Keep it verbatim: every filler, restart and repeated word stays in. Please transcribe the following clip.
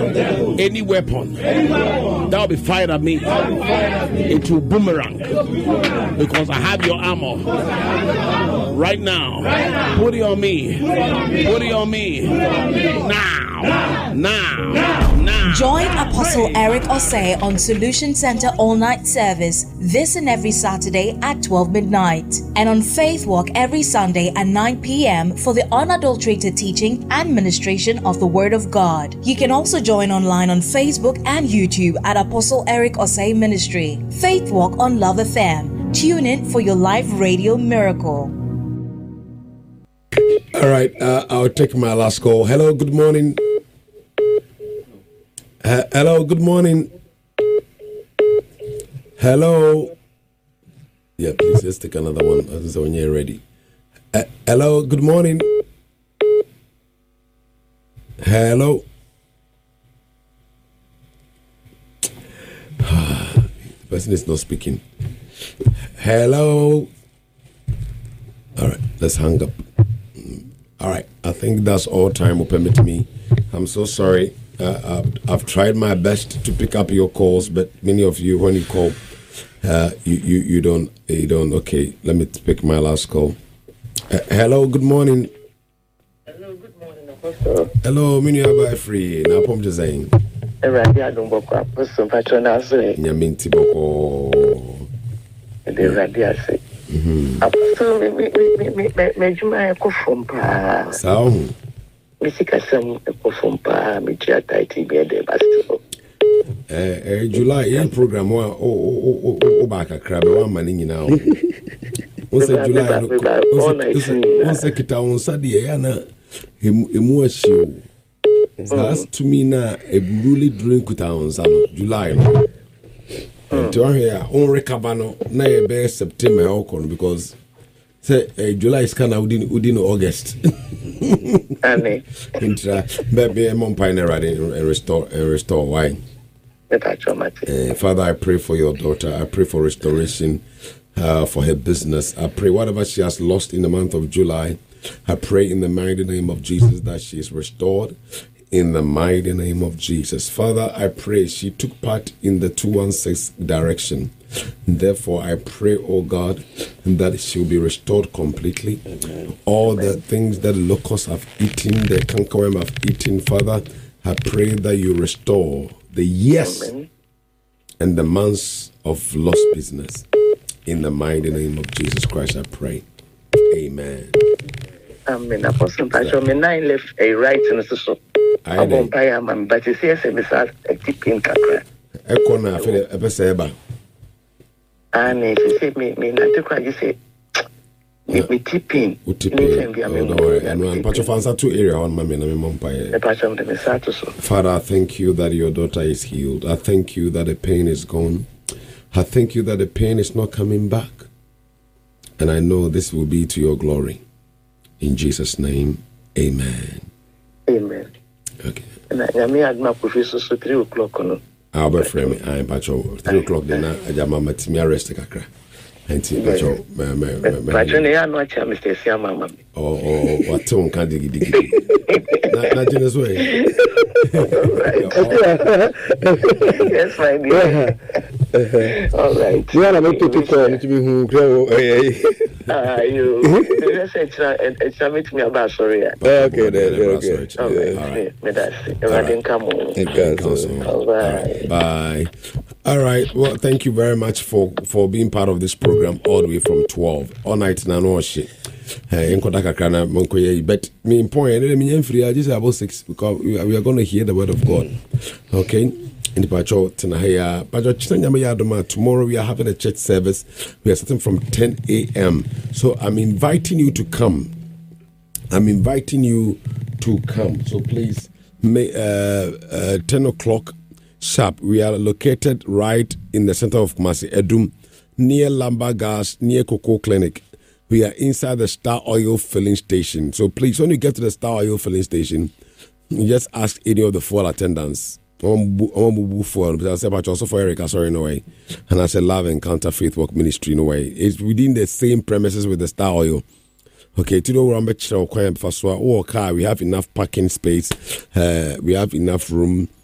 Any weapon that will be fired at me, it will boomerang because I have your armor. Right now, put it on me. Put it on me. Now. Now. Now. Join Apostle Eric Osei on Solution Center All Night Service this and every Saturday at twelve midnight, and on Faith Walk every Sunday at nine p.m. for the unadulterated teaching and ministration of the Word of God. You can also join online on Facebook and YouTube at Apostle Eric Osei Ministry. Faith Walk on Love F M. Tune in for your live radio miracle. All right, uh, I'll take my last call. Hello, good morning. Uh, hello, good morning. Hello. Yeah, please, let's take another one. This is when you're ready. Uh, hello, good morning. Hello. The person is not speaking. Hello. All right, let's hang up. All right, I think that's all time will permit me. I'm so sorry. Uh, I've, I've tried my best to pick up your calls, but many of you, when you call, uh, you, you you don't you don't. Okay, let me pick my last call. Uh, hello, good morning. Hello, good morning, Apostle. Hello, mini abai free. Na pom design. Eradi adumboko Apostle Patronazo. Nyaminti boko. Eradi ase. Mhm. Apostle me me me me me me juma ekofompa. Saum. Misika sam ekofompa me tiata iti be de basto. Eh eh July in program wa o o o o ba kakra be wa mani nyina o. Once July no once kita on Saturday ya na emu ahio. That's to me na e really drink with on July no. Until here on recover no na e be September okon because say uh, July is kind of within, within August. Ane. Intra, baby, I'm on pine and restore and restore. Why? Uh, Father, I pray for your daughter. I pray for restoration uh, for her business. I pray whatever she has lost in the month of July, I pray in the mighty name of Jesus that she is restored. In the mighty name of Jesus. Father, I pray she took part in the two one six direction. Therefore, I pray, oh God, that she will be restored completely. Amen. All Amen. The things that locusts have eaten, the cankerworm have eaten, Father, I pray that you restore the years Amen. And the months of lost business. In the mighty name of Jesus Christ, I pray. Amen. Amen. Apostle Pastor, me nine left a right in the so. I won't buy a man, but it's yes, and besides a deep in Kakra. A corner, a peseba. And if you me, me not to cry, you say, me tipping. And Pacho Fansa two area on my minimum pie. Father, I thank you that your daughter is healed. I thank you that the pain is gone. I thank you that the pain is not coming back. And I know this will be to your glory. In Jesus' name, amen. Amen. Okay. And I may add my professor so three o'clock on. I'll be frame. I'm Pacho. Three o'clock then I jama Timmy arrest kakra. And see Pacho. Pacho ne ya no acha Mister Siama. Oh oh what on can dig dig. Na Jen's way. Yes, my dear. All right. You are not to call to be who grow. Ah, you. Let's say it's a meet me about sorry. Okay, okay. All right. I didn't come on. All right. Bye. All right. Well, thank you very much for for being part of this program all the way from twelve all night na no shit. Hey, but me in point, I just about six because we are going to hear the word of God. Okay. In the Pacho Tenahaya, Pacho Chinayama, tomorrow we are having a church service. We are starting from ten a.m. So I'm inviting you to come. I'm inviting you to come. So please, may, uh, uh, ten o'clock sharp. We are located right in the center of Kumasi, Edum, near Lamba Gas, near Cocoa Clinic. We are inside the Star Oil filling station. So please, when you get to the Star Oil filling station, you just ask any of the four attendants. I'm for I said, but also for Erica, sorry, no way. And I said, Love Encounter Faith Walk Ministry, no way. It's within the same premises with the Star Oil. Okay, to know around the car, we have enough parking space, uh, we have enough room.